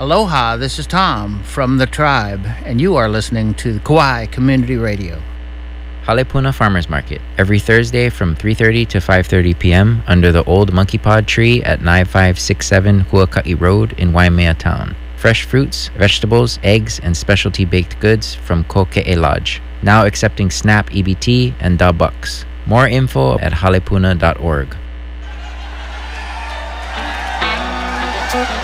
Aloha, this is Tom from The Tribe, and you are listening to Kauai Community Radio. Halepuna Farmers Market, every Thursday from 3:30 to 5:30 p.m. under the old monkey pod tree at 9567 Huaka'i Road in Waimea Town. Fresh fruits, vegetables, eggs, and specialty baked goods from Koke'e Lodge. Now accepting SNAP EBT and Da Bucks. More info at halepuna.org.